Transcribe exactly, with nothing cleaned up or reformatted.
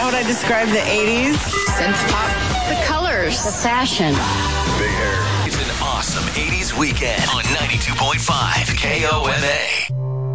would I describe the eighties? Synth pop. The colors. The fashion. Big hair. It's an awesome eighties weekend on ninety-two point five K O M A.